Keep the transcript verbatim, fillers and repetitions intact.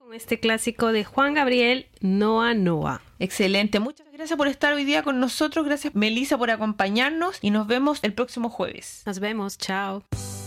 Con este clásico de Juan Gabriel, Noa Noa. Excelente, muchas gracias por estar hoy día con nosotros, gracias Melissa por acompañarnos y nos vemos el próximo jueves. Nos vemos, chao.